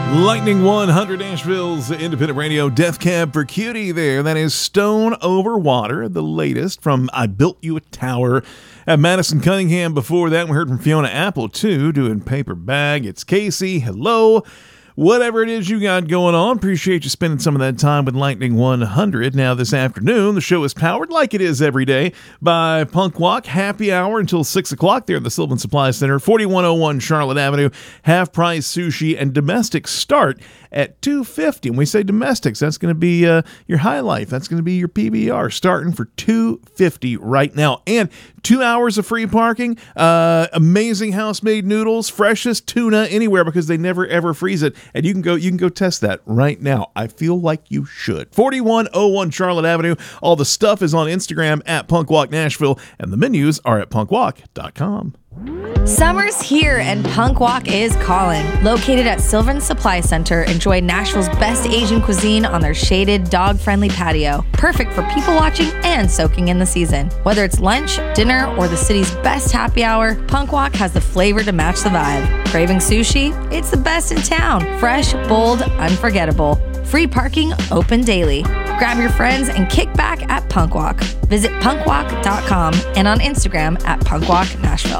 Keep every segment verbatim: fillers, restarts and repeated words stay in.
Lightning one hundred, Nashville's independent radio. Death Cab for Cutie there. That is Stone Over Water, the latest from I Built You a Tower at Madison Cunningham. Before that, we heard from Fiona Apple, too, doing Paper Bag. It's Casey. Hello. Whatever it is you got going on, appreciate you spending some of that time with Lightning one hundred. Now, this afternoon, the show is powered like it is every day by Punk Walk. Happy hour until six o'clock there at the Sylvan Supply Center, forty-one oh one Charlotte Avenue. Half-price sushi and domestic start at two hundred fifty dollars. And we say domestics, that's going to be uh, your High Life. That's going to be your P B R starting for two hundred fifty dollars right now. And two hours of free parking, uh, amazing house-made noodles, freshest tuna anywhere because they never, ever freeze it. And you can go you can go test that right now. I feel like you should. forty-one oh one Charlotte Avenue. All the stuff is on Instagram at Punk Walk Nashville, and the menus are at punk walk dot com. Summer's here and Punk Walk is calling. Located at Sylvan Supply Center, enjoy Nashville's best Asian cuisine on their shaded, dog-friendly patio. Perfect for people watching and soaking in the season. Whether it's lunch, dinner, or the city's best happy hour, Punk Walk has the flavor to match the vibe. Craving sushi? It's the best in town. Fresh, bold, unforgettable. Free parking, open daily. Grab your friends and kick back at Punk Walk. Visit punk walk dot com and on Instagram at Punk Walk Nashville.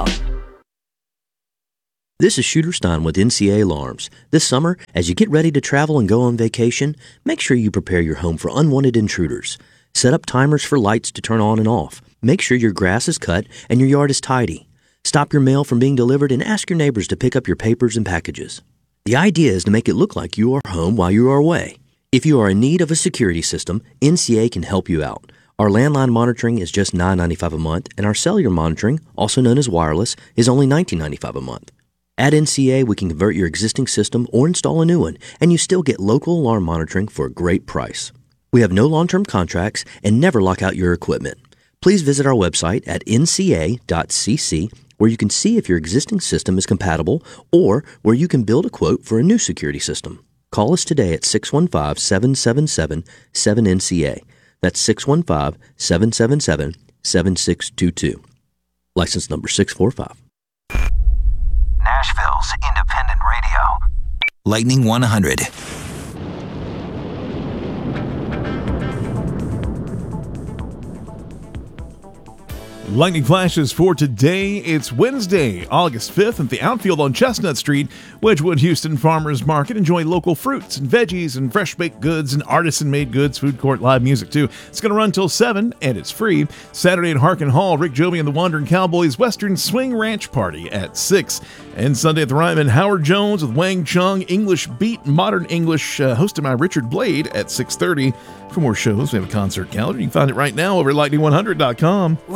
This is Shooter Stein with N C A Alarms. This summer, as you get ready to travel and go on vacation, make sure you prepare your home for unwanted intruders. Set up timers for lights to turn on and off. Make sure your grass is cut and your yard is tidy. Stop your mail from being delivered and ask your neighbors to pick up your papers and packages. The idea is to make it look like you are home while you are away. If you are in need of a security system, N C A can help you out. Our landline monitoring is just nine dollars and ninety-five cents a month, and our cellular monitoring, also known as wireless, is only nineteen dollars and ninety-five cents a month. At N C A, we can convert your existing system or install a new one, and you still get local alarm monitoring for a great price. We have no long-term contracts and never lock out your equipment. Please visit our website at n c a dot c c, where you can see if your existing system is compatible or where you can build a quote for a new security system. Call us today at six one five, seven seven seven, seven N C A. That's six one five, seven seven seven, seven six two two. License number six four five. Nashville's independent radio. Lightning one hundred. Lightning flashes for today. It's Wednesday, August fifth, at the outfield on Chestnut Street, Wedgwood, Houston Farmers Market. Enjoy local fruits and veggies and fresh baked goods and artisan-made goods. Food court, live music, too. It's going to run till seven, and it's free. Saturday at Harkin Hall, Rick Joby and the Wandering Cowboys Western Swing Ranch Party at six. And Sunday at the Ryman, Howard Jones with Wang Chung, English Beat, Modern English, uh, hosted by Richard Blade at six thirty. For more shows, we have a concert calendar. You can find it right now over at lightning one hundred dot com.